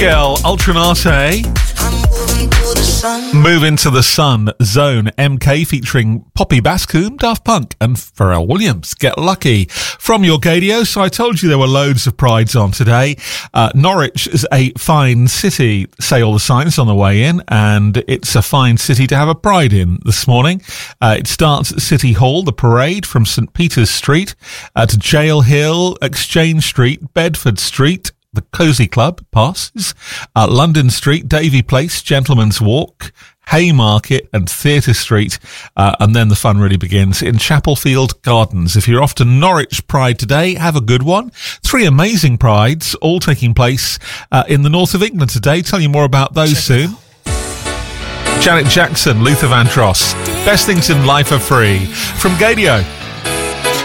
Girl, Ultranate. Move into the Sun Zone. MK featuring Poppy Bascombe, Daft Punk and Pharrell Williams. Get Lucky from your Gadio. So I told you there were loads of prides on today. Norwich is a fine city, say all the signs on the way in, and it's a fine city to have a pride in this morning. It starts at City Hall, the parade from St Peter's Street to Jail Hill, Exchange Street, Bedford Street, the Cosy Club passes, London Street, Davy Place, Gentleman's Walk, Haymarket and Theatre Street, and then the fun really begins in Chapelfield Gardens. If you're off to Norwich Pride today, have a good one. 3 amazing prides, all taking place in the north of England today. Tell you more about those soon. Janet Jackson, Luther Vandross, Best Things in Life Are Free from Gadio.